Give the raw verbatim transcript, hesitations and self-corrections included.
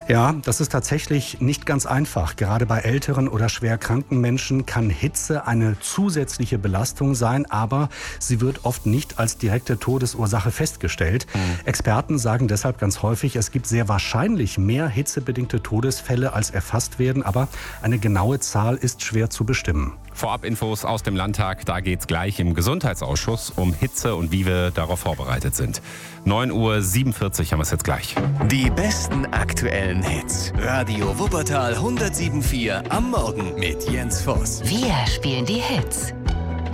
Ja, das ist tatsächlich nicht ganz einfach. Gerade bei älteren oder schwer kranken Menschen kann Hitze eine zusätzliche Belastung sein, aber sie wird oft nicht als direkte Todesursache festgestellt. Mhm. Experten sagen deshalb ganz häufig, es gibt sehr wahrscheinlich mehr hitzebedingte Todesfälle, als erfasst werden, aber eine genaue Zahl ist schwer zu bestimmen. Vorab-Infos aus dem Landtag, da geht's gleich im Gesundheitsausschuss um Hitze und wie wir darauf vorbereitet sind. neun Uhr siebenundvierzig haben wir es jetzt gleich. Die besten aktuellen Hits. Radio Wuppertal hundertsieben Komma vier am Morgen mit Jens Voss. Wir spielen die Hits.